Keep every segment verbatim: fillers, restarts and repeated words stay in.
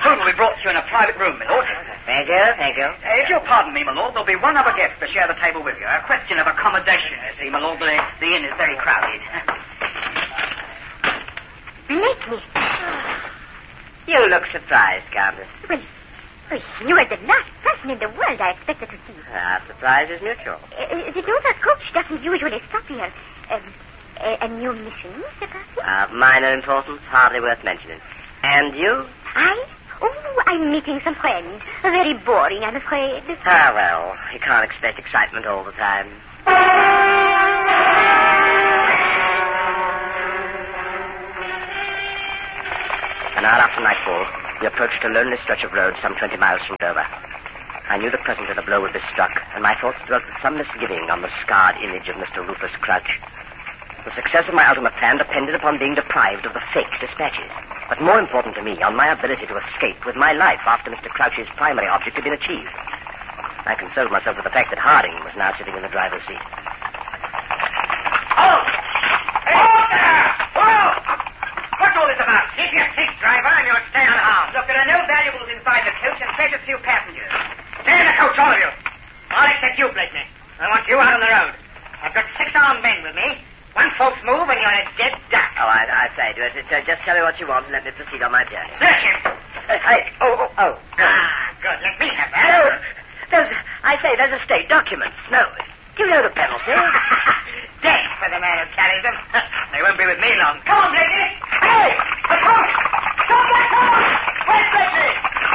food will be brought to you in a private room, my lord. Thank you, thank you. Uh, if you'll pardon me, my lord, there'll be one other guest to share the table with you. A question of accommodation, you see, my lord. The, the inn is very crowded. Blake. You look surprised, Countess. Well, well, you are the last person in the world I expected to see. Ah, surprise is mutual. Uh, the Dover coach doesn't usually stop here. Um, a, a new mission, Sir Percy? Uh, minor importance, hardly worth mentioning. And you? I? Oh, I'm meeting some friends. Very boring, I'm afraid. Ah, well, you can't expect excitement all the time. An hour after nightfall, we approached a lonely stretch of road some twenty miles from Dover. I knew that presently the blow would be struck, and my thoughts dwelt with some misgiving on the scarred image of Mister Rufus Crouch. The success of my ultimate plan depended upon being deprived of the fake dispatches, but more important to me, on my ability to escape with my life after Mister Crouch's primary object had been achieved. I consoled myself with the fact that Harding was now sitting in the driver's seat. Oh! Hey! Oh, there! Whoa! What's all this about? Keep your seat, driver, and you'll stay unharmed. Look, there are no valuables inside the coach and precious few passengers. Stay in the coach, all of you. All except you, Blakeney. I want you out on the road. I've got six armed men with me. One false move and you're a dead duck. Oh, I, I say, do it. Uh, just tell me what you want and let me proceed on my journey. Search him. Uh, hey, oh, oh, oh. Ah, good. Let me have that. No, those, I say, those are state documents. No, do you know the penalty? Death for the man who carries them. They won't be with me long. Come on, Blakeney. Hey, the coach. Stop that car. Where's Blakeney?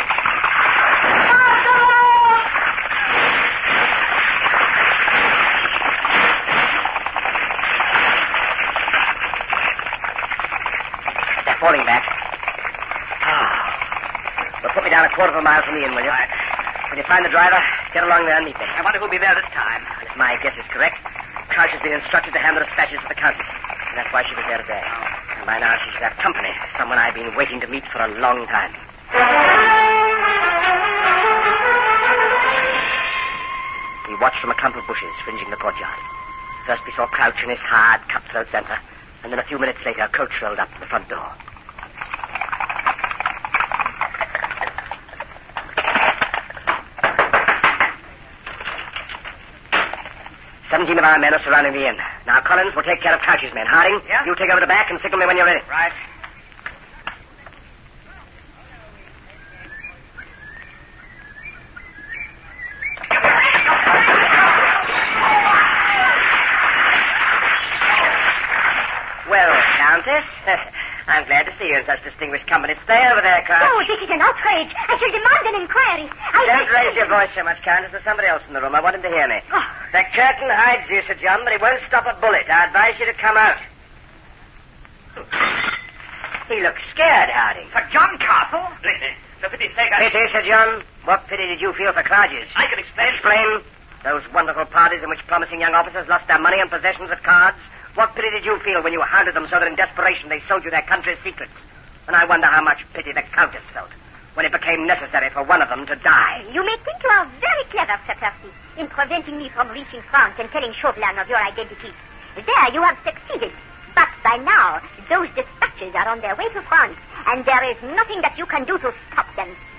Falling back. Ah. Well, put me down a quarter of a mile from the inn, will you? Right. When you find the driver, get along there and meet me. I wonder who'll be there this time. And if my guess is correct, Crouch has been instructed to hand the dispatches to the Countess. And that's why she was there today. Oh. And by now she should have company. Someone I've been waiting to meet for a long time. We watched from a clump of bushes fringing the courtyard. First we saw Crouch in his hard, cutthroat center. And then a few minutes later, a coach rolled up to the front door. Seventeen of our men are surrounding the inn. Now, Collins will take care of Crouch's men. Harding, yeah? you take over the back and signal me when you're ready. Right. Well, Countess, I'm glad to see you in such distinguished company. Stay over there, Crouch. Oh, this is an outrage. I shall demand an inquiry. I Don't raise your voice so much, Countess. There's somebody else in the room. I want him to hear me. Oh. The curtain hides you, Sir John, but it won't stop a bullet. I advise you to come out. He looks scared, Harding. For John Castle? Listen, for pity's sake, I... Pity, Sir John? What pity did you feel for Clarges? I can explain. Explain. Those wonderful parties in which promising young officers lost their money and possessions at cards. What pity did you feel when you hounded them so that in desperation they sold you their country's secrets? And I wonder how much pity the Countess felt when it became necessary for one of them to die. You may think you are very clever, Sir Percy, in preventing me from reaching France and telling Chauvelin of your identity. There you have succeeded. But by now, those dispatches are on their way to France, and there is nothing that you can do to stop them.